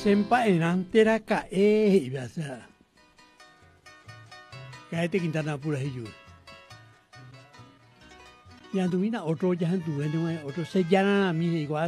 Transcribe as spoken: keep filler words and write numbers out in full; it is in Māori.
先輩なんてらかええbiasa. Kaya te Quintana pura hiyo. Yang tu mina otro jahan tu, yang tu otro sejana mi igual.